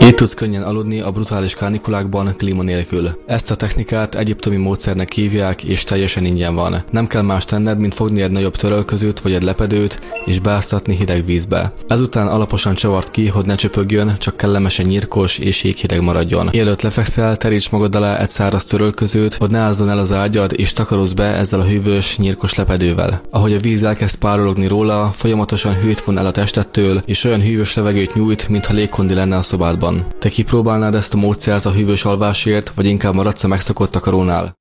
Így tudsz könnyen aludni a brutális kánikulákban klíma nélkül. Ezt a technikát egyiptomi módszernek hívják, és teljesen ingyen van. Nem kell más tenned, mint fogni egy nagyobb törölközőt vagy egy lepedőt, és beáztatni hideg vízbe. Ezután alaposan csavart ki, hogy ne csöpögjön, csak kellemesen nyírkos és jéghideg maradjon. Mielőtt lefekszel, teríts magad alá egy száraz törölközőt, hogy ne ázzon el az ágyad, és takarozz be ezzel a hűvös, nyírkos lepedővel. Ahogy a víz elkezd párologni róla, folyamatosan hőt von el a testettől, és olyan hűvös levegőt nyújt, mintha légkondi lenne a szobádban. Te kipróbálnád ezt a módszert a hűvös alvásért, vagy inkább maradsz a megszokott takarónál?